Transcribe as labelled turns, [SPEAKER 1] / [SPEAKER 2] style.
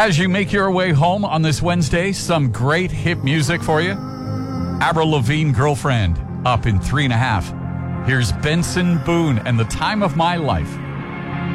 [SPEAKER 1] As you make your way home on this Wednesday, some great hip music for you. Avril Lavigne, Girlfriend, up in 3.5. Here's Benson Boone and The Time of My Life.